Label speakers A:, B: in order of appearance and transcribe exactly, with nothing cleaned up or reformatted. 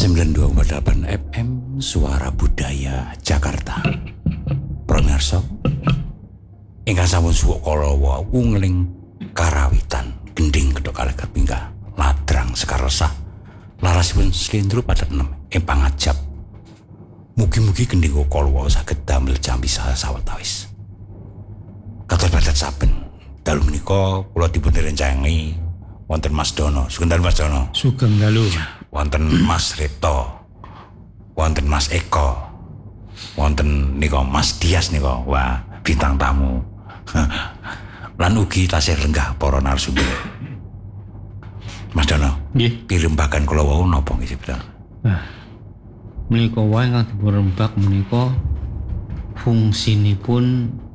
A: sembilan puluh dua koma delapan F M Suara Budaya Jakarta. Promirsa, ingkang sampun suwuk kala wau ngeling karawitan gending kedhok kalih kapinggah ladrang sekar resah larasipun slendro pada enem ing pangajap. Mugi-mugi gending kala wau saged damel jampi saha sawetawis. Kados badat saben dalu menika kula dipun rencangi wonten Mas Dono. Sugeng dalu Mas Dono.
B: Sugeng dalu.
A: Wonten Mas Reto. Wonten Mas Eko. Wonten nika Mas Dias nika. Wah, bintang tamu. Lan ugi tasih lenggah para narasumber. Mas Dono.
B: Nggih.
A: Pirembagan kula wau napa nggih sebentar?
B: Nah, menika wae ingkang dipun rembag menika fungsinipun